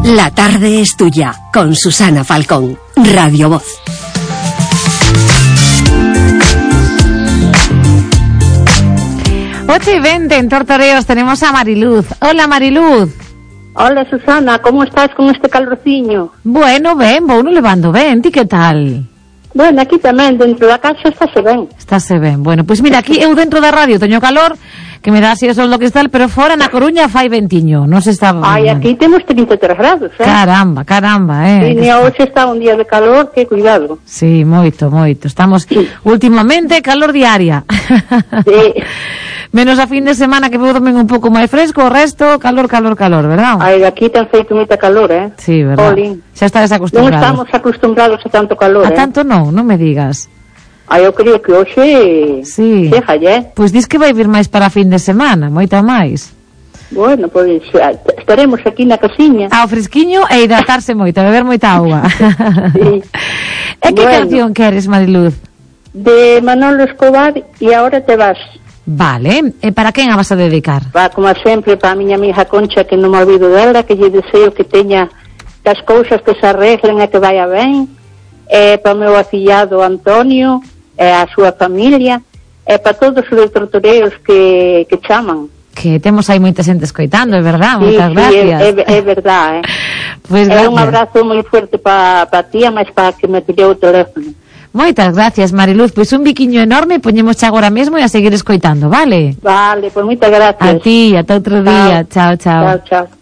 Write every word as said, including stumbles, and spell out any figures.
La tarde es tuya, con Susana Falcón, Radio Voz. ocho y veinte en Tortoreos tenemos a Mariluz. Hola, Mariluz. Hola, Susana, ¿cómo estás con este calorciño? Bueno, ben, vou no levando ben, ti que tal? Bueno, aquí tamén, dentro da casa estáse ben. Estáse ben, bueno, pois pues mira, aquí eu dentro da radio teño calor, que me dá así o sol do cristal, pero fora na Coruña fai ventiño, non se está... Ai, aquí temos trinta e tres grados, eh? Caramba, caramba, eh? E ni hoxe está un día de calor, que cuidado. Sí, moito, moito, estamos sí. Últimamente calor diaria. Sí. Menos a fin de semana que vou domen un pouco máis fresco, o resto, calor, calor, calor, verdad? Ai, aquí ten feito moita calor, eh? Sí, verdad. Olín. Xa estades acostumbrados. Non estamos acostumbrados a tanto calor, a eh? A tanto non, non me digas. Ai, eu creo que hoxe... Sí. Cheja, eh? Pois dis que vai vir máis para fin de semana, moita máis. Bueno, pois estaremos aquí na casiña. Ao fresquiño e hidratarse moito, a beber moita auga. Sí. E que Bueno. canción queres, Mariluz? De Manolo Escobar, E Ahora Te Vas. Vale, e para quen a vas a dedicar? Va, como sempre, para a miña amiga Concha, que non me olvido dela, que lle deseo que teña que as cousas que se arreglen e que vaya ben, e para o meu afillado Antonio, e a súa familia, e para todos os tortoreos que, que chaman. Que temos aí moita xente escoitando, é verdad? Sí, Moitas sí, gracias. é, é, é verdad, eh? Pues é gracias. un abrazo moi fuerte para pa tía, mas para que me pillou o teléfono. Moitas gracias, Mariluz. Pois un biquiño enorme, poñemos agora mesmo e a seguir escoitando, vale? Vale, pois moitas gracias. A ti, ata outro día. Chao, chao. Chao, chao.